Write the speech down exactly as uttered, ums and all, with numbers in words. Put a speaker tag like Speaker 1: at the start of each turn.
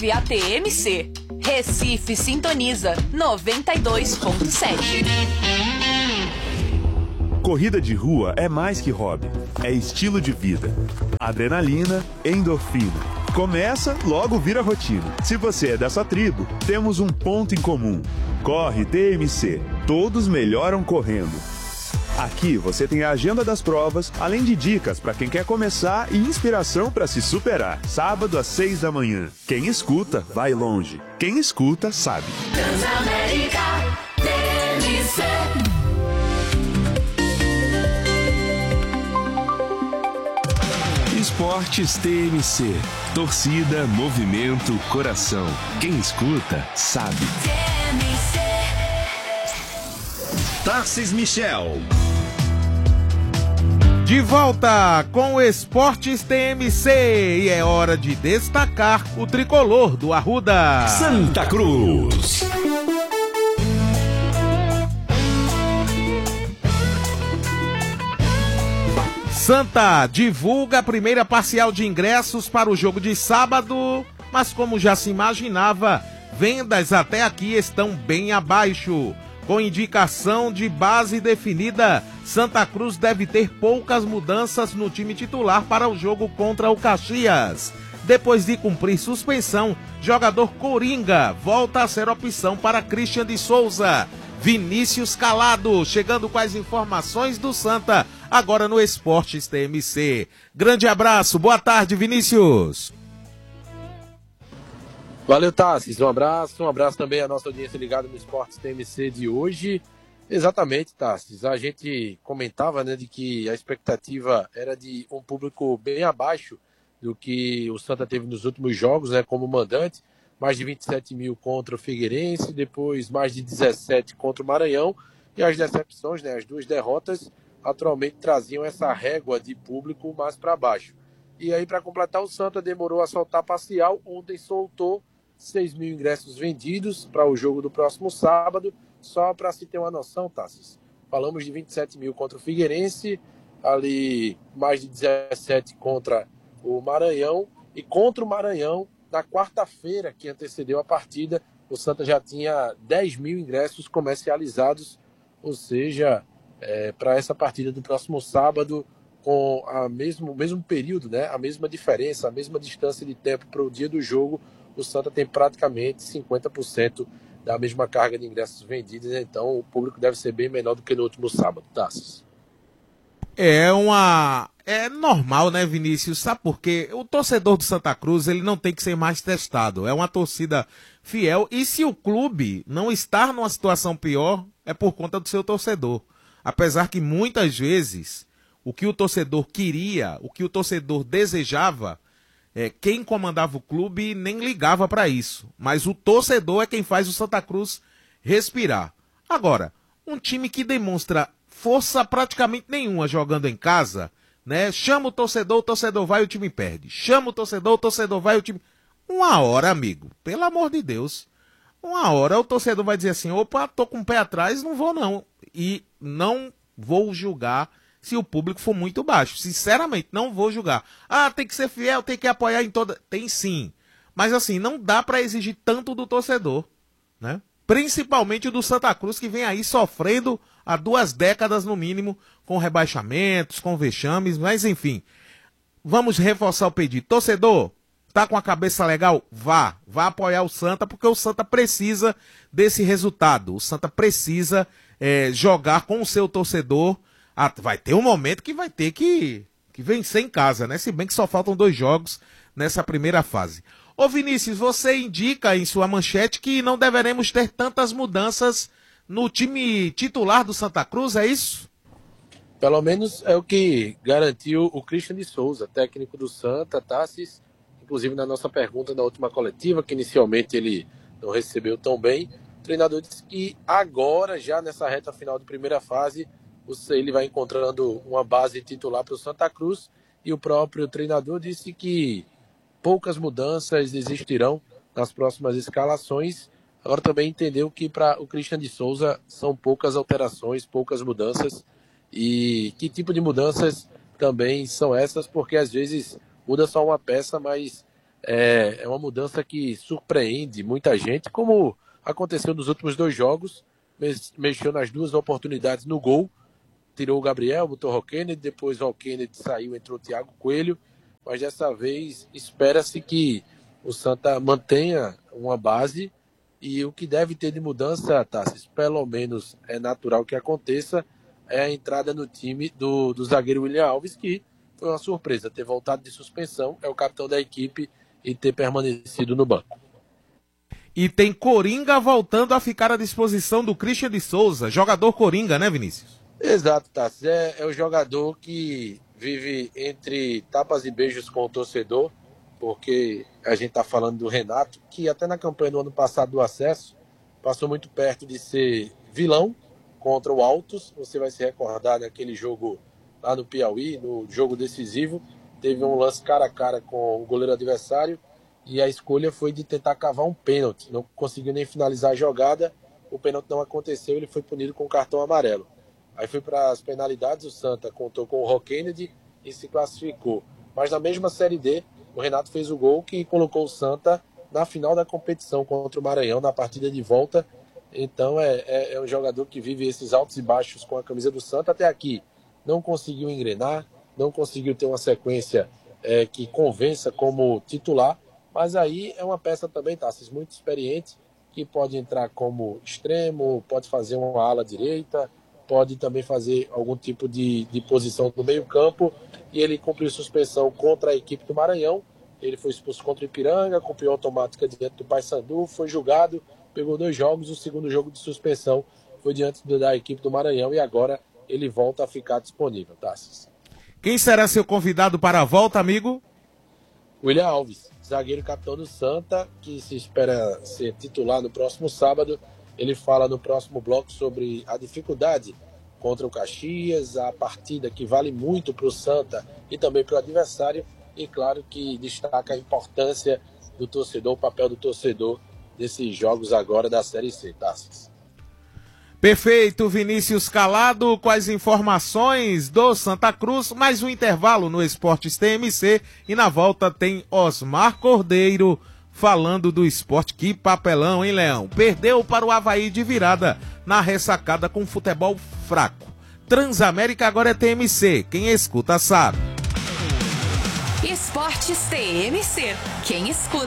Speaker 1: ouve a T M C. Recife sintoniza noventa e dois ponto sete.
Speaker 2: Corrida de rua é mais que hobby, é estilo de vida. Adrenalina, endorfina. Começa, logo vira rotina. Se você é dessa tribo, temos um ponto em comum. Corre T M C. Todos melhoram correndo. Aqui você tem a agenda das provas, além de dicas para quem quer começar e inspiração para se superar. Sábado às seis da manhã. Quem escuta, vai longe. Quem escuta, sabe.
Speaker 3: Transamérica T M C.
Speaker 4: Esportes T M C. Torcida, movimento, coração. Quem escuta, sabe.
Speaker 3: T M C.
Speaker 4: Tarcis Michel.
Speaker 5: De volta com o Esportes T M C e é hora de destacar o tricolor do Arruda.
Speaker 4: Santa Cruz.
Speaker 5: Santa divulga a primeira parcial de ingressos para o jogo de sábado, mas como já se imaginava, vendas até aqui estão bem abaixo. Com indicação de base definida, Santa Cruz deve ter poucas mudanças no time titular para o jogo contra o Caxias. Depois de cumprir suspensão, jogador Coringa volta a ser opção para Christian de Souza. Vinícius Calado, chegando com as informações do Santa, agora no Esportes T M C. Grande abraço, boa tarde, Vinícius.
Speaker 6: Valeu, Tarcis, um abraço, um abraço também à nossa audiência ligada no Esportes T M C de hoje. Exatamente, Tarcis, a gente comentava, né, de que a expectativa era de um público bem abaixo do que o Santa teve nos últimos jogos, né, como mandante. Mais de vinte e sete mil contra o Figueirense, depois mais de dezessete contra o Maranhão, e as decepções, né, as duas derrotas, atualmente traziam essa régua de público mais para baixo. E aí, para completar, o Santa demorou a soltar parcial, ontem soltou seis mil ingressos vendidos para o jogo do próximo sábado, só para se ter uma noção, Tassis. Falamos de vinte e sete mil contra o Figueirense, ali mais de dezessete contra o Maranhão, e contra o Maranhão, na quarta-feira que antecedeu a partida, o Santa já tinha dez mil ingressos comercializados, ou seja, é, para essa partida do próximo sábado, com a mesmo, o mesmo período, né, a mesma diferença, a mesma distância de tempo para o dia do jogo, o Santa tem praticamente cinquenta por cento da mesma carga de ingressos vendidos, então o público deve ser bem menor do que no último sábado, Tassos.
Speaker 5: É uma... É normal, né, Vinícius? Sabe por quê? O torcedor do Santa Cruz, ele não tem que ser mais testado. É uma torcida fiel. E se o clube não estar numa situação pior, é por conta do seu torcedor. Apesar que muitas vezes o que o torcedor queria, o que o torcedor desejava, é, quem comandava o clube nem ligava para isso. Mas o torcedor é quem faz o Santa Cruz respirar. Agora, um time que demonstra força praticamente nenhuma jogando em casa, né? Chama o torcedor, o torcedor vai, o time perde. Chama o torcedor, o torcedor vai, o time... Uma hora, amigo, pelo amor de Deus. Uma hora o torcedor vai dizer assim, opa, tô com o pé atrás, não vou não. E não vou julgar se o público for muito baixo. Sinceramente, não vou julgar. Ah, tem que ser fiel, tem que apoiar em toda... Tem sim. Mas assim, não dá para exigir tanto do torcedor, né? Principalmente do Santa Cruz, que vem aí sofrendo há duas décadas no mínimo, com rebaixamentos, com vexames, mas enfim. Vamos reforçar o pedido. Torcedor, tá com a cabeça legal? Vá, vá apoiar o Santa, porque o Santa precisa desse resultado. O Santa precisa é, jogar com o seu torcedor. Ah, vai ter um momento que vai ter que, que vencer em casa, né? Se bem que só faltam dois jogos nessa primeira fase. Ô Vinícius, você indica em sua manchete que não deveremos ter tantas mudanças no time titular do Santa Cruz, é isso?
Speaker 6: Pelo menos é o que garantiu o Christian de Souza, técnico do Santa, Tassis, inclusive na nossa pergunta da última coletiva, que inicialmente ele não recebeu tão bem. O treinador disse que agora, já nessa reta final de primeira fase, ele vai encontrando uma base titular para o Santa Cruz, e o próprio treinador disse que poucas mudanças existirão nas próximas escalações. Agora também entendeu que para o Christian de Souza são poucas alterações, poucas mudanças. E que tipo de mudanças também são essas? Porque às vezes muda só uma peça, mas É, é uma mudança que surpreende muita gente, como aconteceu nos últimos dois jogos, mexeu nas duas oportunidades no gol, tirou o Gabriel, botou o Kennedy, depois o Kennedy saiu, entrou o Thiago Coelho, mas dessa vez espera-se que o Santa mantenha uma base, e o que deve ter de mudança, Tassis, pelo menos é natural que aconteça, é a entrada no time do, do zagueiro William Alves, que foi uma surpresa, ter voltado de suspensão, é o capitão da equipe e ter permanecido no banco.
Speaker 5: E tem Coringa voltando a ficar à disposição do Christian de Souza, jogador Coringa, né, Vinícius?
Speaker 6: Exato, Tassi. É, é o jogador que vive entre tapas e beijos com o torcedor, porque a gente está falando do Renato, que até na campanha do ano passado do acesso, passou muito perto de ser vilão contra o Altos. Você vai se recordar daquele jogo lá no Piauí, no jogo decisivo, teve um lance cara a cara com o goleiro adversário, e a escolha foi de tentar cavar um pênalti. Não conseguiu nem finalizar a jogada, o pênalti não aconteceu, ele foi punido com cartão amarelo. Aí foi para as penalidades, o Santa contou com o Kennedy e se classificou. Mas na mesma Série D, o Renato fez o gol que colocou o Santa na final da competição contra o Maranhão, na partida de volta. Então é, é, é um jogador que vive esses altos e baixos com a camisa do Santa. Até aqui não conseguiu engrenar, não conseguiu ter uma sequência é, que convença como titular, mas aí é uma peça também, Tassis, muito experiente, que pode entrar como extremo, pode fazer uma ala direita, pode também fazer algum tipo de, de posição no meio campo, e ele cumpriu suspensão contra a equipe do Maranhão. Ele foi expulso contra o Ipiranga, cumpriu automática diante do Paysandu, foi julgado, pegou dois jogos, o segundo jogo de suspensão foi diante da equipe do Maranhão, e agora ele volta a ficar disponível, Tassis.
Speaker 5: Quem será seu convidado para a volta, amigo?
Speaker 6: William Alves, zagueiro capitão do Santa, que se espera ser titular no próximo sábado. Ele fala no próximo bloco sobre a dificuldade contra o Caxias, a partida que vale muito para o Santa e também para o adversário, e claro que destaca a importância do torcedor, o papel do torcedor desses jogos agora da Série C, Tassis.
Speaker 5: Perfeito, Vinícius Calado, com as informações do Santa Cruz, mais um intervalo no Esportes T M C, e na volta tem Osmar Cordeiro falando do esporte. Que papelão, hein, Leão? Perdeu para o Avaí de virada na ressacada com futebol fraco. Transamérica agora é T M C, quem escuta sabe.
Speaker 1: Esportes T M C, quem escuta